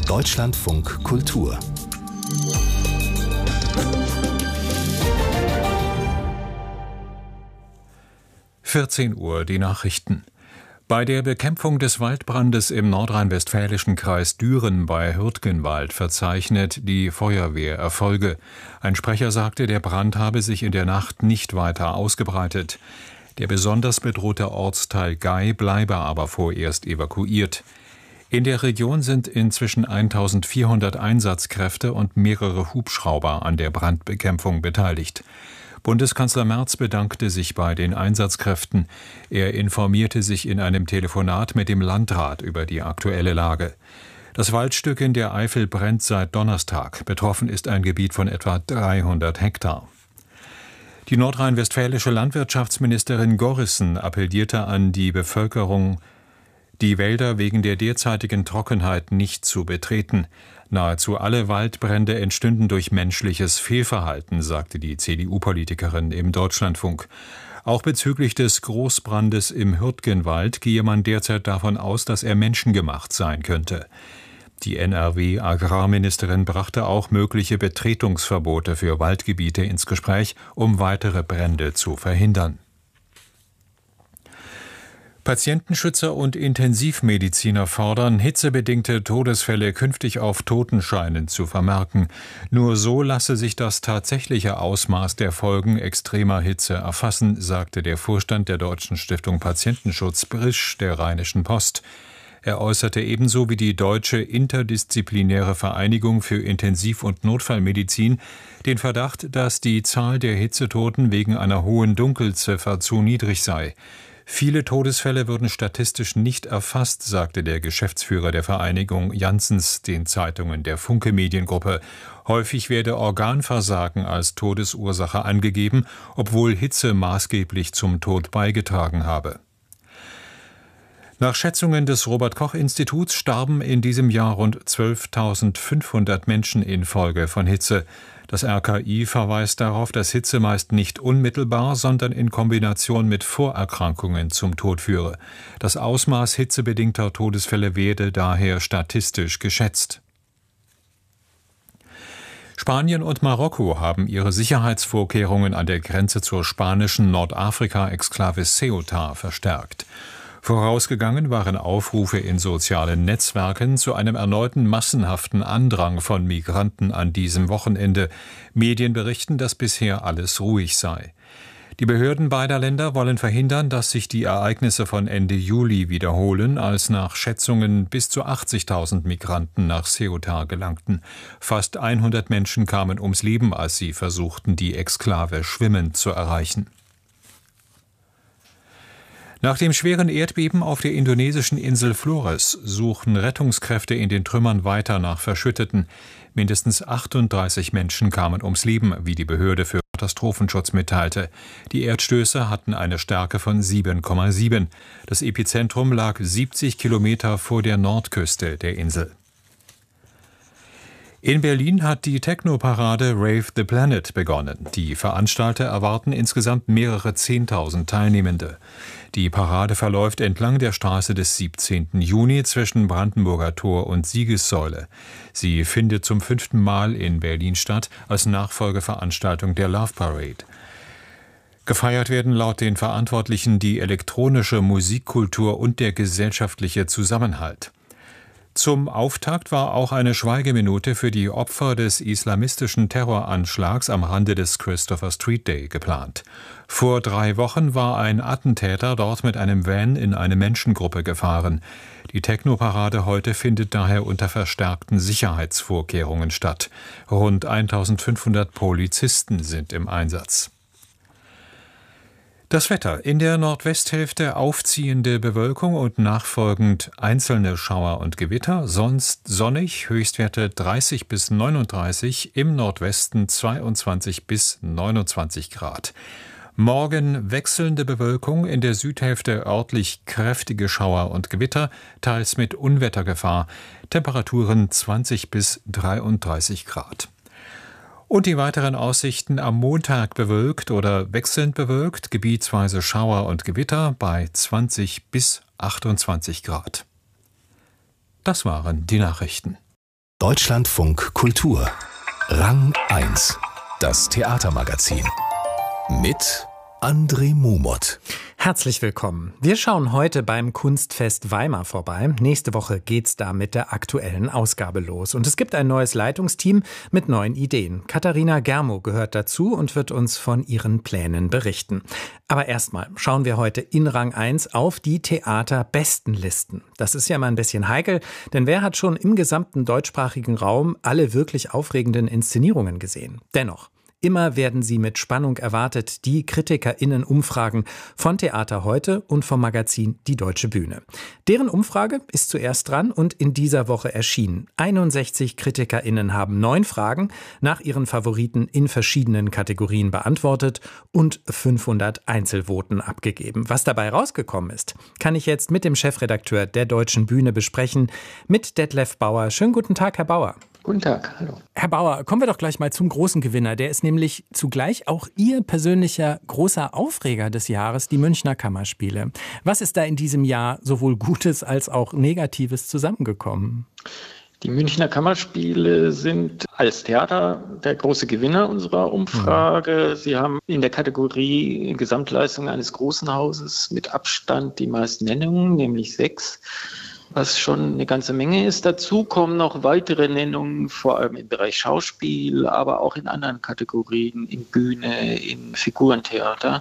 Deutschlandfunk Kultur 14 Uhr, die Nachrichten. Bei der Bekämpfung des Waldbrandes im nordrhein-westfälischen Kreis Düren bei Hürtgenwald verzeichnet die Feuerwehr Erfolge. Ein Sprecher sagte, der Brand habe sich in der Nacht nicht weiter ausgebreitet. Der besonders bedrohte Ortsteil Gay bleibe aber vorerst evakuiert. In der Region sind inzwischen 1400 Einsatzkräfte und mehrere Hubschrauber an der Brandbekämpfung beteiligt. Bundeskanzler Merz bedankte sich bei den Einsatzkräften. Er informierte sich in einem Telefonat mit dem Landrat über die aktuelle Lage. Das Waldstück in der Eifel brennt seit Donnerstag. Betroffen ist ein Gebiet von etwa 300 Hektar. Die nordrhein-westfälische Landwirtschaftsministerin Gorrissen appellierte an die Bevölkerung, die Wälder wegen der derzeitigen Trockenheit nicht zu betreten. Nahezu alle Waldbrände entstünden durch menschliches Fehlverhalten, sagte die CDU-Politikerin im Deutschlandfunk. Auch bezüglich des Großbrandes im Hürtgenwald gehe man derzeit davon aus, dass er menschengemacht sein könnte. Die NRW-Agrarministerin brachte auch mögliche Betretungsverbote für Waldgebiete ins Gespräch, um weitere Brände zu verhindern. Patientenschützer und Intensivmediziner fordern, hitzebedingte Todesfälle künftig auf Totenscheinen zu vermerken. Nur so lasse sich das tatsächliche Ausmaß der Folgen extremer Hitze erfassen, sagte der Vorstand der Deutschen Stiftung Patientenschutz Brisch der Rheinischen Post. Er äußerte ebenso wie die Deutsche Interdisziplinäre Vereinigung für Intensiv- und Notfallmedizin den Verdacht, dass die Zahl der Hitzetoten wegen einer hohen Dunkelziffer zu niedrig sei. Viele Todesfälle würden statistisch nicht erfasst, sagte der Geschäftsführer der Vereinigung Janssens den Zeitungen der Funke Mediengruppe. Häufig werde Organversagen als Todesursache angegeben, obwohl Hitze maßgeblich zum Tod beigetragen habe. Nach Schätzungen des Robert-Koch-Instituts starben in diesem Jahr rund 12.500 Menschen infolge von Hitze. Das RKI verweist darauf, dass Hitze meist nicht unmittelbar, sondern in Kombination mit Vorerkrankungen zum Tod führe. Das Ausmaß hitzebedingter Todesfälle werde daher statistisch geschätzt. Spanien und Marokko haben ihre Sicherheitsvorkehrungen an der Grenze zur spanischen Nordafrika-Exklave Ceuta verstärkt. Vorausgegangen waren Aufrufe in sozialen Netzwerken zu einem erneuten massenhaften Andrang von Migranten an diesem Wochenende. Medien berichten, dass bisher alles ruhig sei. Die Behörden beider Länder wollen verhindern, dass sich die Ereignisse von Ende Juli wiederholen, als nach Schätzungen bis zu 80.000 Migranten nach Ceuta gelangten. Fast 100 Menschen kamen ums Leben, als sie versuchten, die Exklave schwimmend zu erreichen. Nach dem schweren Erdbeben auf der indonesischen Insel Flores suchen Rettungskräfte in den Trümmern weiter nach Verschütteten. Mindestens 38 Menschen kamen ums Leben, wie die Behörde für Katastrophenschutz mitteilte. Die Erdstöße hatten eine Stärke von 7,7. Das Epizentrum lag 70 Kilometer vor der Nordküste der Insel. In Berlin hat die Techno-Parade Rave the Planet begonnen. Die Veranstalter erwarten insgesamt mehrere 10.000 Teilnehmende. Die Parade verläuft entlang der Straße des 17. Juni zwischen Brandenburger Tor und Siegessäule. Sie findet zum 5. Mal in Berlin statt, als Nachfolgeveranstaltung der Love Parade. Gefeiert werden laut den Verantwortlichen die elektronische Musikkultur und der gesellschaftliche Zusammenhalt. Zum Auftakt war auch eine Schweigeminute für die Opfer des islamistischen Terroranschlags am Rande des Christopher Street Day geplant. Vor 3 Wochen war ein Attentäter dort mit einem Van in eine Menschengruppe gefahren. Die Techno-Parade heute findet daher unter verstärkten Sicherheitsvorkehrungen statt. Rund 1.500 Polizisten sind im Einsatz. Das Wetter: in der Nordwesthälfte aufziehende Bewölkung und nachfolgend einzelne Schauer und Gewitter, sonst sonnig, Höchstwerte 30 bis 39, im Nordwesten 22 bis 29 Grad. Morgen wechselnde Bewölkung, in der Südhälfte örtlich kräftige Schauer und Gewitter, teils mit Unwettergefahr, Temperaturen 20 bis 33 Grad. Und die weiteren Aussichten: am Montag bewölkt oder wechselnd bewölkt, gebietsweise Schauer und Gewitter bei 20 bis 28 Grad. Das waren die Nachrichten. Deutschlandfunk Kultur. Rang 1. Das Theatermagazin. Mit André Mumot. Herzlich willkommen. Wir schauen heute beim Kunstfest Weimar vorbei. Nächste Woche geht's da mit der aktuellen Ausgabe los. Und es gibt ein neues Leitungsteam mit neuen Ideen. Katharina Germo gehört dazu und wird uns von ihren Plänen berichten. Aber erstmal schauen wir heute in Rang 1 auf die Theaterbestenlisten. Das ist ja mal ein bisschen heikel, denn wer hat schon im gesamten deutschsprachigen Raum alle wirklich aufregenden Inszenierungen gesehen? Dennoch. Immer werden sie mit Spannung erwartet, die KritikerInnen-Umfragen von Theater Heute und vom Magazin Die Deutsche Bühne. Deren Umfrage ist zuerst dran und in dieser Woche erschienen. 61 KritikerInnen haben 9 Fragen nach ihren Favoriten in verschiedenen Kategorien beantwortet und 500 Einzelvoten abgegeben. Was dabei rausgekommen ist, kann ich jetzt mit dem Chefredakteur der Deutschen Bühne besprechen, mit Detlef Bauer. Schönen guten Tag, Herr Bauer. Guten Tag, hallo. Herr Bauer, kommen wir doch gleich mal zum großen Gewinner. Der ist nämlich zugleich auch Ihr persönlicher großer Aufreger des Jahres, die Münchner Kammerspiele. Was ist da in diesem Jahr sowohl Gutes als auch Negatives zusammengekommen? Die Münchner Kammerspiele sind als Theater der große Gewinner unserer Umfrage. Sie haben in der Kategorie Gesamtleistung eines großen Hauses mit Abstand die meisten Nennungen, nämlich 6. Was schon eine ganze Menge ist. Dazu kommen noch weitere Nennungen, vor allem im Bereich Schauspiel, aber auch in anderen Kategorien, in Bühne, in Figurentheater,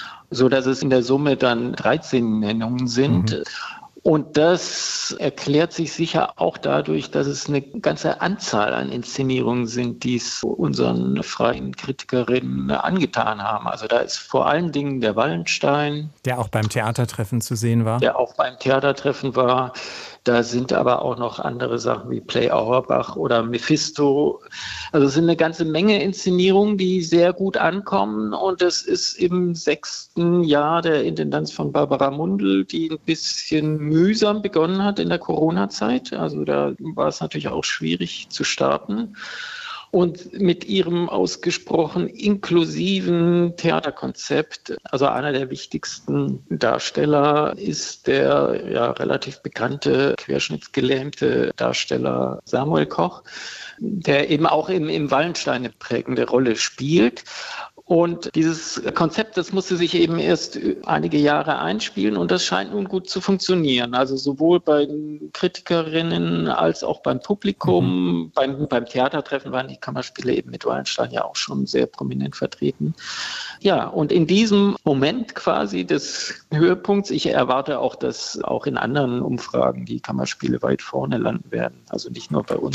so dass es in der Summe dann 13 Nennungen sind. Und das erklärt sich sicher auch dadurch, dass es eine ganze Anzahl an Inszenierungen sind, die es unseren freien Kritikerinnen angetan haben. Also da ist vor allen Dingen der Wallenstein. Der auch beim Theatertreffen zu sehen war. Der auch beim Theatertreffen war. Da sind aber auch noch andere Sachen wie Play Auerbach oder Mephisto. Also es sind eine ganze Menge Inszenierungen, die sehr gut ankommen. Und es ist im 6. Jahr der Intendanz von Barbara Mundl, die ein bisschen mühsam begonnen hat in der Corona-Zeit. Also da war es natürlich auch schwierig zu starten. Und mit ihrem ausgesprochen inklusiven Theaterkonzept, also einer der wichtigsten Darsteller ist der relativ bekannte querschnittsgelähmte Darsteller Samuel Koch, der eben auch im Wallenstein eine prägende Rolle spielt. Und dieses Konzept, das musste sich eben erst einige Jahre einspielen und das scheint nun gut zu funktionieren. Also sowohl bei den Kritikerinnen als auch beim Publikum. Beim Theatertreffen waren die Kammerspiele eben mit Wallenstein ja auch schon sehr prominent vertreten. Ja, und in diesem Moment quasi des Höhepunkts, ich erwarte auch, dass auch in anderen Umfragen die Kammerspiele weit vorne landen werden, also nicht nur bei uns.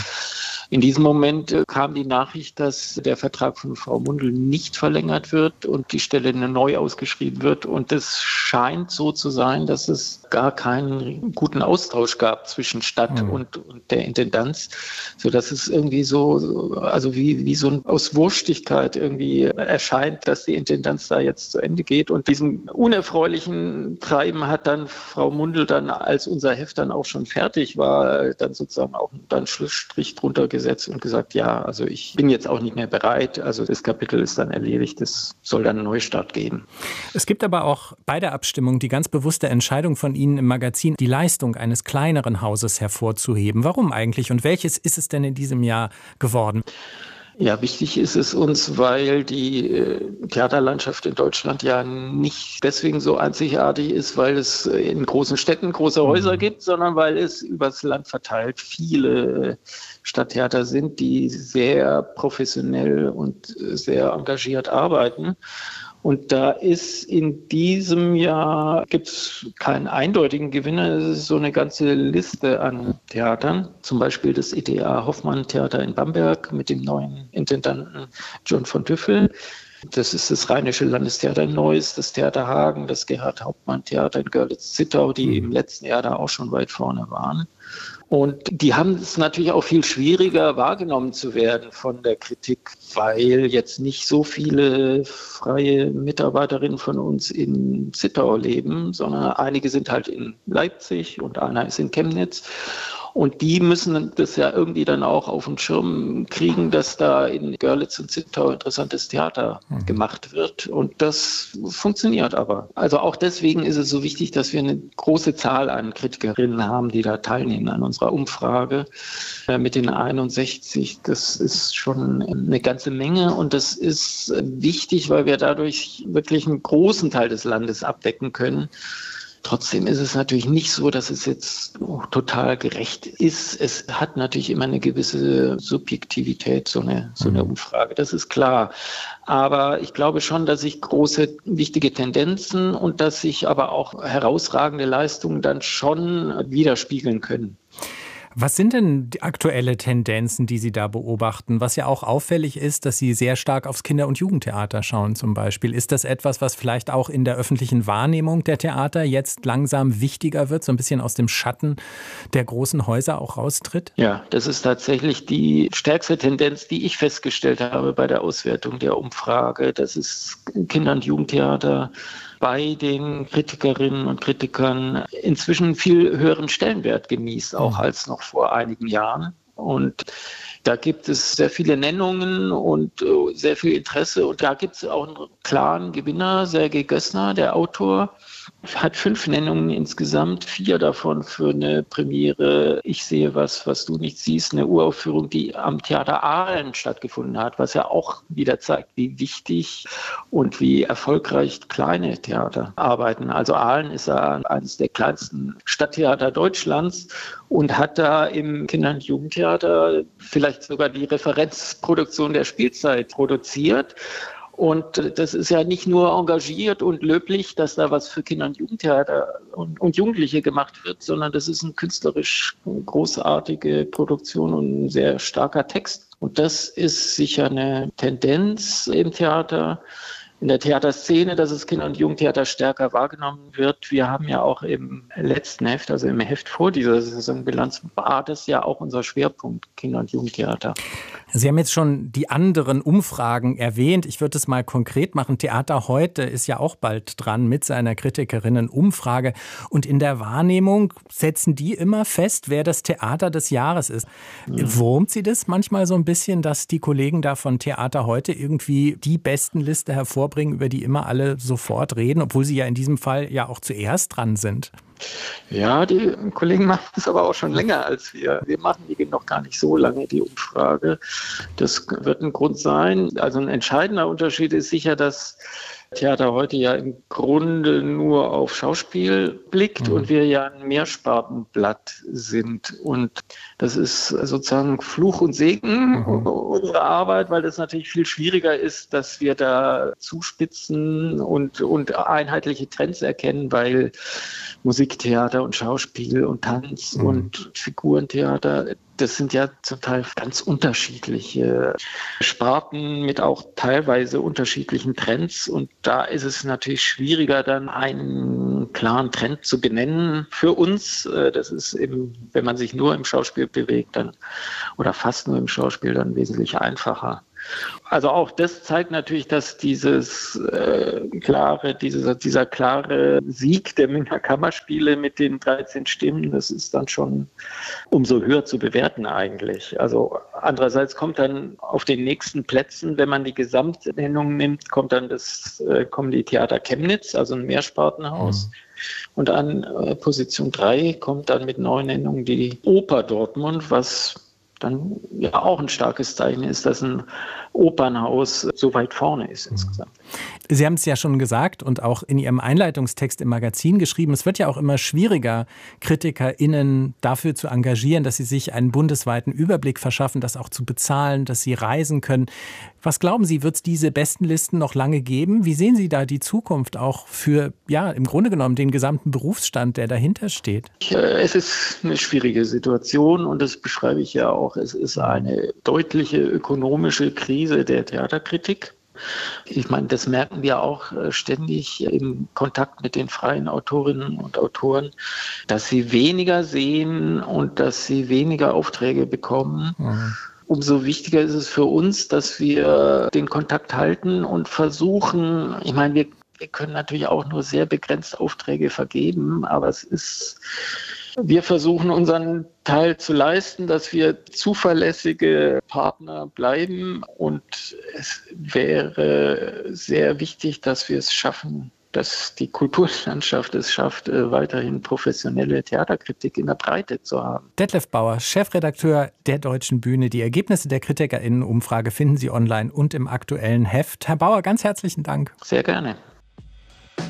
In diesem Moment kam die Nachricht, dass der Vertrag von Frau Mundl nicht verlängert wird und die Stelle neu ausgeschrieben wird. Und es scheint so zu sein, dass es gar keinen guten Austausch gab zwischen Stadt und der Intendanz, sodass es irgendwie so, also wie so ein aus Wurstigkeit irgendwie erscheint, dass die Intendanz da jetzt zu Ende geht. Und diesem unerfreulichen Treiben hat dann Frau Mundl dann, als unser Heft dann auch schon fertig war, dann sozusagen auch dann Schlussstrich drunter gesetzt und gesagt, ja, also ich bin jetzt auch nicht mehr bereit. Also das Kapitel ist dann erledigt, es soll dann einen Neustart geben. Es gibt aber auch bei der Abstimmung die ganz bewusste Entscheidung von Ihnen im Magazin, die Leistung eines kleineren Hauses hervorzuheben. Warum eigentlich und welches ist es denn in diesem Jahr geworden? Ja, wichtig ist es uns, weil die Theaterlandschaft in Deutschland ja nicht deswegen so einzigartig ist, weil es in großen Städten große Häuser gibt, sondern weil es übers Land verteilt viele Stadttheater sind, die sehr professionell und sehr engagiert arbeiten. Und da ist in diesem Jahr, gibt es keinen eindeutigen Gewinner, es ist so eine ganze Liste an Theatern, zum Beispiel das E.T.A. Hoffmann Theater in Bamberg mit dem neuen Intendanten John von Düffel. Das ist das Rheinische Landestheater in Neuss, das Theater Hagen, das Gerhard Hauptmann Theater in Görlitz-Zittau, die im letzten Jahr da auch schon weit vorne waren. Und die haben es natürlich auch viel schwieriger wahrgenommen zu werden von der Kritik, weil jetzt nicht so viele freie Mitarbeiterinnen von uns in Zittau leben, sondern einige sind halt in Leipzig und einer ist in Chemnitz. Und die müssen das ja irgendwie dann auch auf den Schirm kriegen, dass da in Görlitz und Zittau interessantes Theater gemacht wird. Und das funktioniert aber. Also auch deswegen ist es so wichtig, dass wir eine große Zahl an Kritikerinnen haben, die da teilnehmen an unserer Umfrage. Mit den 61, das ist schon eine ganze Menge. Und das ist wichtig, weil wir dadurch wirklich einen großen Teil des Landes abdecken können. Trotzdem ist es natürlich nicht so, dass es jetzt total gerecht ist. Es hat natürlich immer eine gewisse Subjektivität, so eine Umfrage, das ist klar. Aber ich glaube schon, dass sich große, wichtige Tendenzen und dass sich aber auch herausragende Leistungen dann schon widerspiegeln können. Was sind denn die aktuelle Tendenzen, die Sie da beobachten? Was ja auch auffällig ist, dass Sie sehr stark aufs Kinder- und Jugendtheater schauen zum Beispiel. Ist das etwas, was vielleicht auch in der öffentlichen Wahrnehmung der Theater jetzt langsam wichtiger wird, so ein bisschen aus dem Schatten der großen Häuser auch raustritt? Ja, das ist tatsächlich die stärkste Tendenz, die ich festgestellt habe bei der Auswertung der Umfrage. Das ist Kinder- und Jugendtheater bei den Kritikerinnen und Kritikern inzwischen viel höheren Stellenwert genießt, auch als noch vor einigen Jahren. Und da gibt es sehr viele Nennungen und sehr viel Interesse. Und da gibt es auch einen klaren Gewinner, Sergei Gössner, der Autor, hat 5 Nennungen insgesamt, 4 davon für eine Premiere Ich sehe was du nicht siehst, eine Uraufführung, die am Theater Aalen stattgefunden hat, was ja auch wieder zeigt, wie wichtig und wie erfolgreich kleine Theater arbeiten. Also Aalen ist ja eines der kleinsten Stadttheater Deutschlands und hat da im Kinder- und Jugendtheater vielleicht sogar die Referenzproduktion der Spielzeit produziert. Und das ist ja nicht nur engagiert und löblich, dass da was für Kinder- und Jugendtheater und Jugendliche gemacht wird, sondern das ist eine künstlerisch großartige Produktion und ein sehr starker Text. Und das ist sicher eine Tendenz im Theater, in der Theaterszene, dass das Kinder- und Jugendtheater stärker wahrgenommen wird. Wir haben ja auch im letzten Heft, also im Heft vor dieser Saisonbilanz, war das ja auch unser Schwerpunkt, Kinder- und Jugendtheater. Sie haben jetzt schon die anderen Umfragen erwähnt. Ich würde es mal konkret machen. Theater heute ist ja auch bald dran mit seiner Kritikerinnen-Umfrage. Und in der Wahrnehmung setzen die immer fest, wer das Theater des Jahres ist. Wurmt Sie das manchmal so ein bisschen, dass die Kollegen da von Theater heute irgendwie die Bestenliste hervorbringen, über die immer alle sofort reden, obwohl sie ja in diesem Fall ja auch zuerst dran sind? Ja, die Kollegen machen es aber auch schon länger als wir. Wir machen die noch gar nicht so lange, die Umfrage. Das wird ein Grund sein. Also ein entscheidender Unterschied ist sicher, dass Theater heute ja im Grunde nur auf Schauspiel blickt und wir ja ein Mehrspartenblatt sind. Und das ist sozusagen Fluch und Segen unserer Arbeit, weil das natürlich viel schwieriger ist, dass wir da zuspitzen und einheitliche Trends erkennen, weil Musiktheater und Schauspiel und Tanz und Figurentheater, das sind ja zum Teil ganz unterschiedliche Sparten mit auch teilweise unterschiedlichen Trends. Und da ist es natürlich schwieriger, dann einen klaren Trend zu benennen für uns. Das ist eben, wenn man sich nur im Schauspiel bewegt, dann oder fast nur im Schauspiel, dann wesentlich einfacher. Also auch das zeigt natürlich, dass dieser klare Sieg der Münchner Kammerspiele mit den 13 Stimmen, das ist dann schon umso höher zu bewerten eigentlich. Also andererseits kommt dann auf den nächsten Plätzen, wenn man die Gesamtnennung nimmt, kommen die Theater Chemnitz, also ein Mehrspartenhaus. Und an Position 3 kommt dann mit 9 Nennungen die Oper Dortmund, was dann ja auch ein starkes Zeichen ist, dass ein Opernhaus so weit vorne ist insgesamt. Sie haben es ja schon gesagt und auch in Ihrem Einleitungstext im Magazin geschrieben, es wird ja auch immer schwieriger, KritikerInnen dafür zu engagieren, dass sie sich einen bundesweiten Überblick verschaffen, das auch zu bezahlen, dass sie reisen können. Was glauben Sie, wird es diese Bestenlisten noch lange geben? Wie sehen Sie da die Zukunft auch für, ja, im Grunde genommen den gesamten Berufsstand, der dahinter steht? Es ist eine schwierige Situation und das beschreibe ich ja auch. Es ist eine deutliche ökonomische Krise der Theaterkritik. Ich meine, das merken wir auch ständig im Kontakt mit den freien Autorinnen und Autoren, dass sie weniger sehen und dass sie weniger Aufträge bekommen. Umso wichtiger ist es für uns, dass wir den Kontakt halten und versuchen, ich meine, wir können natürlich auch nur sehr begrenzt Aufträge vergeben, aber wir versuchen unseren Teil zu leisten, dass wir zuverlässige Partner bleiben. Und es wäre sehr wichtig, dass wir es schaffen, dass die Kulturlandschaft es schafft, weiterhin professionelle Theaterkritik in der Breite zu haben. Detlef Bauer, Chefredakteur der Deutschen Bühne. Die Ergebnisse der KritikerInnen-Umfrage finden Sie online und im aktuellen Heft. Herr Bauer, ganz herzlichen Dank. Sehr gerne.